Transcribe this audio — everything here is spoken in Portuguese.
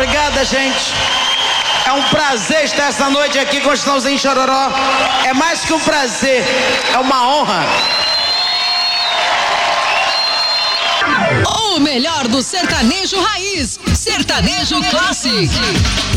Obrigada, gente. É um prazer estar essa noite aqui com o Chitãozinho Chororó. É mais que um prazer, é uma honra. O melhor do sertanejo raiz, sertanejo classic.